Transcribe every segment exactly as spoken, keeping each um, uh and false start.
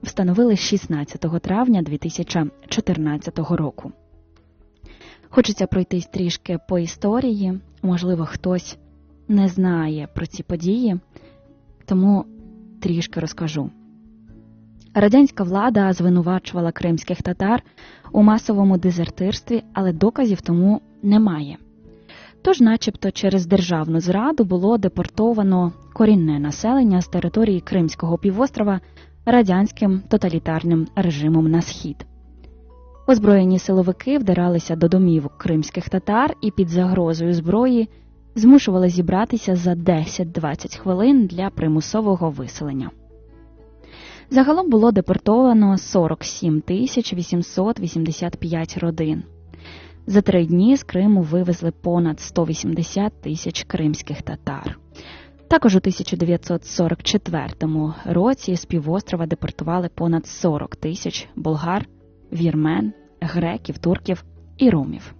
встановили шістнадцятого травня дві тисячі чотирнадцятого року. Хочеться пройтись трішки по історії, можливо, хтось не знає про ці події, тому трішки розкажу. Радянська влада звинувачувала кримських татар у масовому дезертирстві, але доказів тому немає. Тож, начебто, через державну зраду було депортовано корінне населення з території Кримського півострова радянським тоталітарним режимом на схід. Озброєні силовики вдиралися до домівок кримських татар і під загрозою зброї змушували зібратися за десять-двадцять хвилин для примусового виселення. Загалом було депортовано сорок сім тисяч вісімсот вісімдесят п'ять родин. За три дні з Криму вивезли понад сто вісімдесят тисяч кримських татар. Також у тисяча дев'ятсот сорок четвертому році з півострова депортували понад сорок тисяч болгар, вірмен, греків, турків і ромів.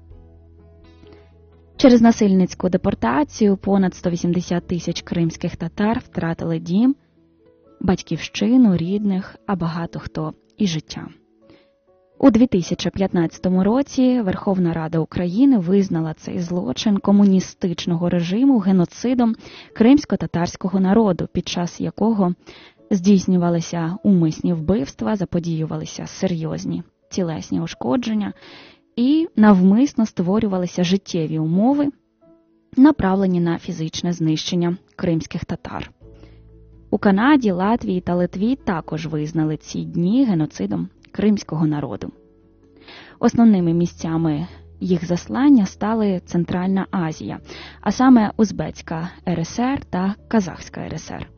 Через насильницьку депортацію понад сто вісімдесят тисяч кримських татар втратили дім, батьківщину, рідних, а багато хто і життя. У дві тисячі п'ятнадцятому році Верховна Рада України визнала цей злочин комуністичного режиму геноцидом кримсько-татарського народу, під час якого здійснювалися умисні вбивства, заподіювалися серйозні тілесні ушкодження і навмисно створювалися життєві умови, направлені на фізичне знищення кримських татар. У Канаді, Латвії та Литві також визнали ці дні геноцидом кримського народу. Основними місцями їх заслання стали Центральна Азія, а саме Узбецька РСР та Казахська РСР.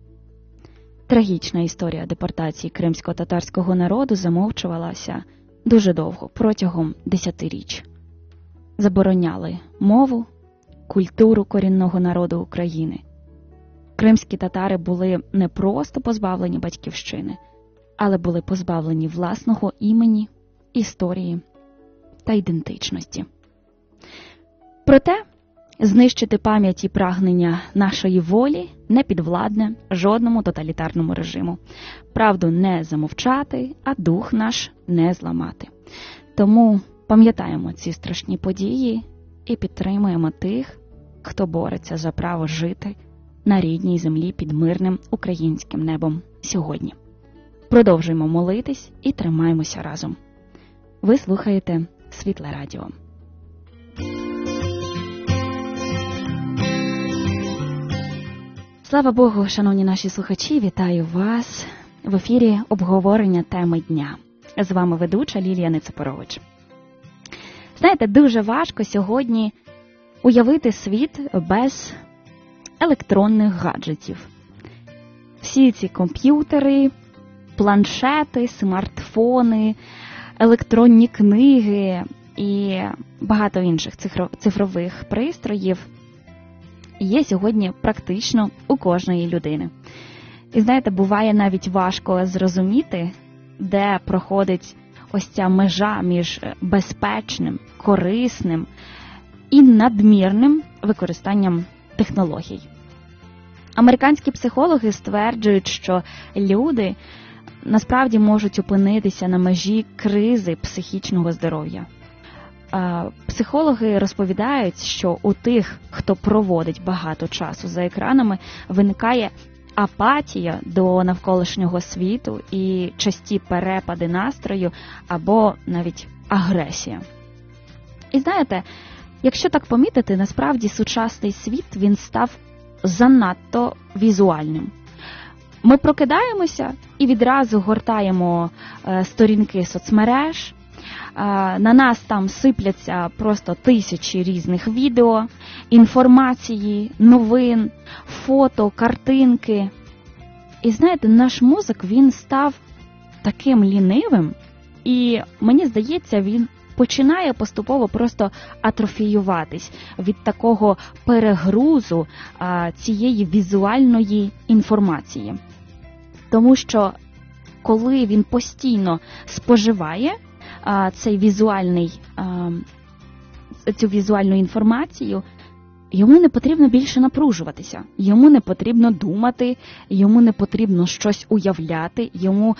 Трагічна історія депортації кримсько-татарського народу замовчувалася дуже довго, протягом десятиріч. Забороняли мову, культуру корінного народу України. Кримські татари були не просто позбавлені батьківщини, але були позбавлені власного імені, історії та ідентичності. Проте, знищити пам'ять і прагнення нашої волі не підвладне жодному тоталітарному режиму. Правду не замовчати, а дух наш не зламати. Тому пам'ятаємо ці страшні події і підтримуємо тих, хто бореться за право жити на рідній землі під мирним українським небом сьогодні. Продовжуємо молитись і тримаємося разом. Ви слухаєте Світле Радіо. Слава Богу, шановні наші слухачі, вітаю вас в ефірі обговорення теми дня. З вами ведуча Лілія Нецепорович. Знаєте, дуже важко сьогодні уявити світ без електронних гаджетів. Всі ці комп'ютери, планшети, смартфони, електронні книги і багато інших цифрових пристроїв є сьогодні практично у кожної людини. І знаєте, буває навіть важко зрозуміти, де проходить ось ця межа між безпечним, корисним і надмірним використанням технологій. Американські психологи стверджують, що люди насправді можуть опинитися на межі кризи психічного здоров'я. Психологи розповідають, що у тих, хто проводить багато часу за екранами, виникає апатія до навколишнього світу і часті перепади настрою або навіть агресія. І знаєте, якщо так помітити, насправді сучасний світ, він став занадто візуальним. Ми прокидаємося і відразу гортаємо сторінки соцмереж, на нас там сипляться просто тисячі різних відео, інформації, новин, фото, картинки. І знаєте, наш мозок, він став таким лінивим, і мені здається, він починає поступово просто атрофіюватись від такого перегрузу а, цієї візуальної інформації. Тому що коли він постійно споживає а, цей візуальний, а, цю візуальну інформацію, йому не потрібно більше напружуватися, йому не потрібно думати, йому не потрібно щось уявляти, йому